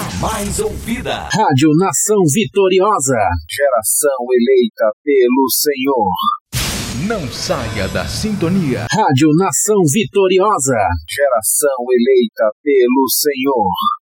mais ouvida. Rádio Nação Vitoriosa. Geração eleita pelo Senhor. Não saia da sintonia. Rádio Nação Vitoriosa. Geração eleita pelo Senhor.